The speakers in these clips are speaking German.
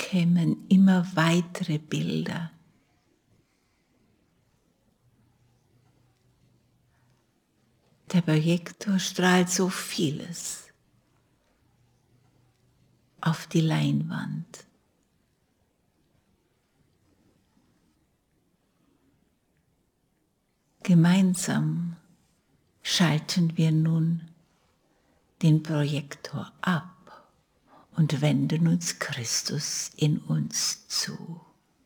kämen immer weitere Bilder. Der Projektor strahlt so vieles auf die Leinwand. Gemeinsam schalten wir nun den Projektor ab und wenden uns Christus in uns zu.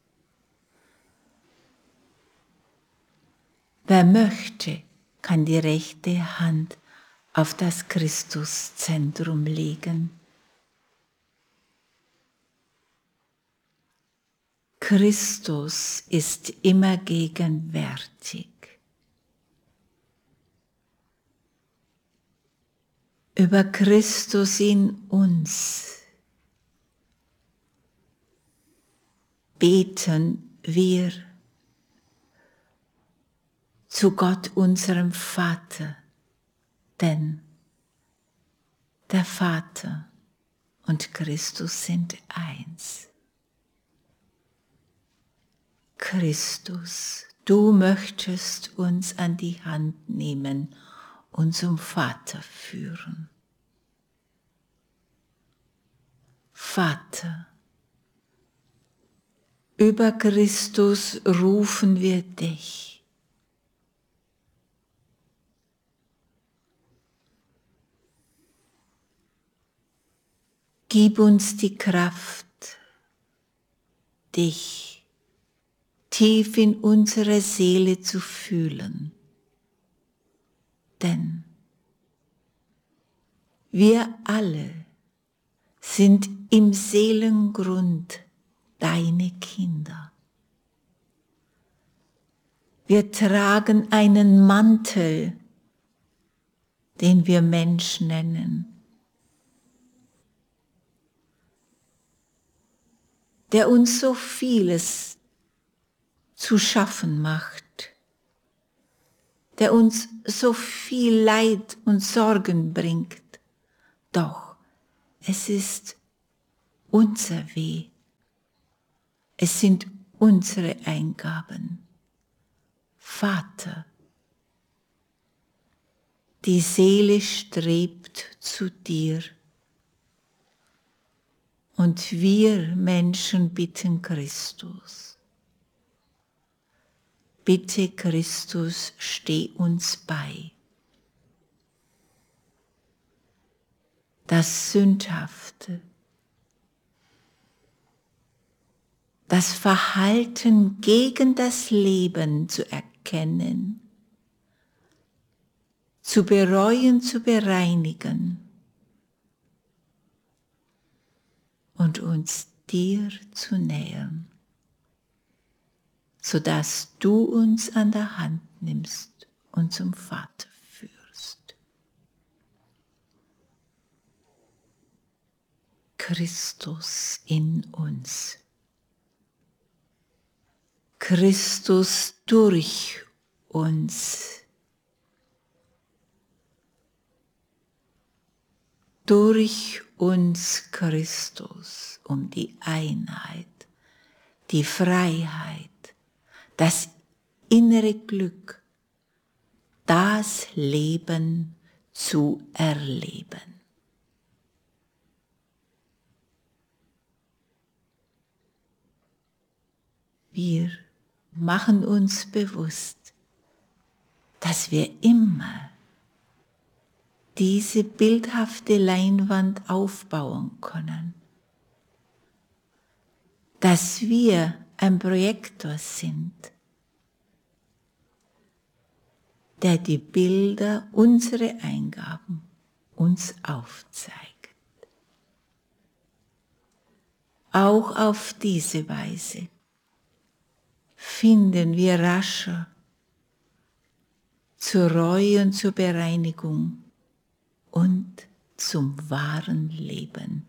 Wer möchte, kann die rechte Hand auf das Christuszentrum legen. Christus ist immer gegenwärtig. Über Christus in uns beten wir zu Gott, unserem Vater, denn der Vater und Christus sind eins. Christus, du möchtest uns an die Hand nehmen und zum Vater führen. Vater, über Christus rufen wir dich. Gib uns die Kraft, dich tief in unsere Seele zu fühlen. Denn wir alle sind im Seelengrund deine Kinder. Wir tragen einen Mantel, den wir Mensch nennen, der uns so vieles zu schaffen macht, der uns so viel Leid und Sorgen bringt. Doch es ist unser Weh, es sind unsere Eingaben. Vater, die Seele strebt zu dir und wir Menschen bitten Christus. Bitte Christus, steh uns bei. Das Sündhafte, das Verhalten gegen das Leben zu erkennen, zu bereuen, zu bereinigen und uns dir zu nähern, sodass du uns an der Hand nimmst und zum Vater führst. Christus in uns. Christus durch uns. Durch uns Christus um die Einheit, die Freiheit, das innere Glück, das Leben zu erleben. Wir machen uns bewusst, dass wir immer diese bildhafte Leinwand aufbauen können, dass wir ein Projektor sind, der die Bilder, unsere Eingaben uns aufzeigt. Auch auf diese Weise finden wir rascher zur Reue und zur Bereinigung und zum wahren Leben,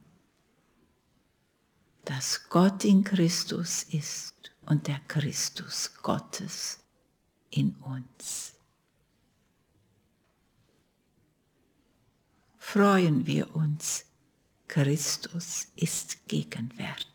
das Gott in Christus ist und der Christus Gottes in uns. Freuen wir uns, Christus ist gegenwärtig.